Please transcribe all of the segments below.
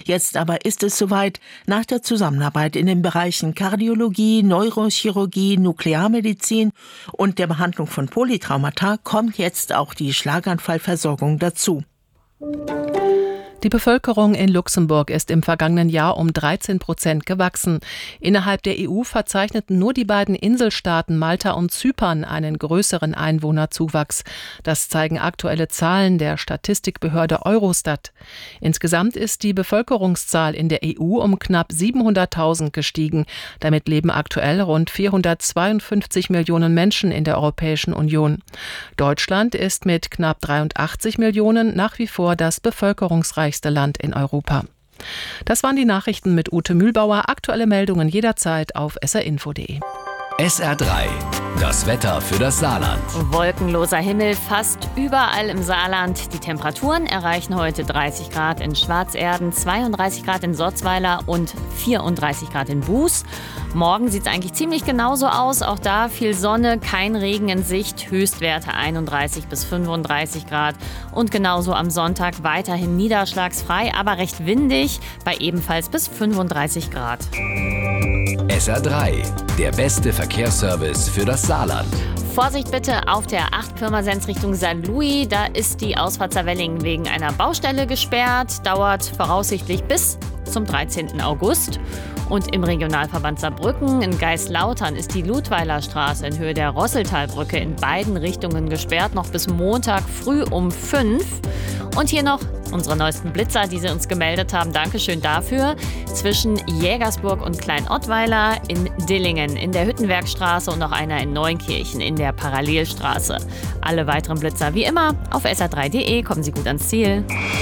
Jetzt aber ist es soweit. Nach der Zusammenarbeit in den Bereichen Kardiologie, Neurochirurgie, Nuklearmedizin und der Behandlung von Polytraumata kommt jetzt auch die Schlaganfallversorgung dazu. Die Bevölkerung in Luxemburg ist im vergangenen Jahr um 13% gewachsen. Innerhalb der EU verzeichneten nur die beiden Inselstaaten Malta und Zypern einen größeren Einwohnerzuwachs. Das zeigen aktuelle Zahlen der Statistikbehörde Eurostat. Insgesamt ist die Bevölkerungszahl in der EU um knapp 700.000 gestiegen. Damit leben aktuell rund 452 Millionen Menschen in der Europäischen Union. Deutschland ist mit knapp 83 Millionen nach wie vor das bevölkerungsreichste Land in Europa. Das waren die Nachrichten mit Ute Mühlbauer. Aktuelle Meldungen jederzeit auf srinfo.de. SR3, das Wetter für das Saarland. Wolkenloser Himmel fast überall im Saarland. Die Temperaturen erreichen heute 30 Grad in Schwarzerden, 32 Grad in Sotzweiler und 34 Grad in Buß. Morgen sieht es eigentlich ziemlich genauso aus. Auch da viel Sonne, kein Regen in Sicht. Höchstwerte 31 bis 35 Grad. Und genauso am Sonntag weiterhin niederschlagsfrei, aber recht windig bei ebenfalls bis 35 Grad. SR3, der beste Verkehrsservice für das Saarland. Vorsicht bitte auf der 8 Pirmasens Richtung Saarlouis. Da ist die Ausfahrt Saarwellingen wegen einer Baustelle gesperrt. Dauert voraussichtlich bis zum 13. August. Und im Regionalverband Saarbrücken in Geislautern ist die Ludweiler Straße in Höhe der Rosseltalbrücke in beiden Richtungen gesperrt, noch bis Montag früh um 5. Und hier noch unsere neuesten Blitzer, die Sie uns gemeldet haben. Dankeschön dafür. Zwischen Jägersburg und Klein-Ottweiler in Dillingen, in der Hüttenwerkstraße und noch einer in Neunkirchen in der Parallelstraße. Alle weiteren Blitzer wie immer auf sr3.de. Kommen Sie gut ans Ziel.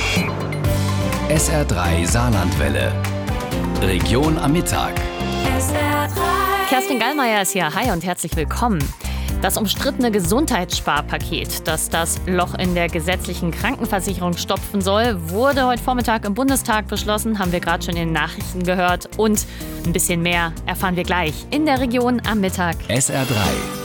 SR3 Saarlandwelle. Region am Mittag. Kerstin Gallmeier ist hier. Hi und herzlich willkommen. Das umstrittene Gesundheitssparpaket, das das Loch in der gesetzlichen Krankenversicherung stopfen soll, wurde heute Vormittag im Bundestag beschlossen, haben wir gerade schon in den Nachrichten gehört. Und ein bisschen mehr erfahren wir gleich in der Region am Mittag. SR3.